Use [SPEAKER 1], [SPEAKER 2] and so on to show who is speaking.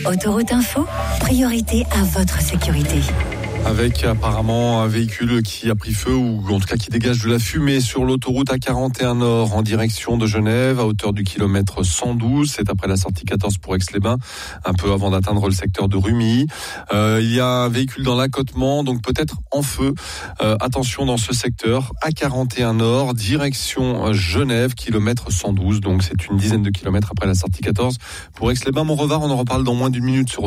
[SPEAKER 1] Autoroute Info, priorité à votre sécurité.
[SPEAKER 2] Avec apparemment un véhicule qui a pris feu ou en tout cas qui dégage de la fumée sur l'autoroute A41 Nord en direction de Genève à hauteur du kilomètre 112. C'est après la sortie 14 pour Aix-les-Bains, un peu avant d'atteindre le secteur de Rumilly. Il y a un véhicule dans l'accotement, donc peut-être en feu. Attention dans ce secteur, A41 Nord, direction Genève, kilomètre 112. Donc c'est une dizaine de kilomètres après la sortie 14 pour Aix-les-Bains. Montrevard, on en reparle dans moins d'une minute sur